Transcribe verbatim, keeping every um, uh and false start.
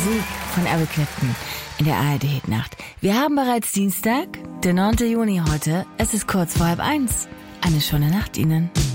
Musik von Eric Clapton in der A R D-Hitnacht. Wir haben bereits Dienstag, der neunten Juni heute. Es ist kurz vor halb eins. Eine schöne Nacht Ihnen.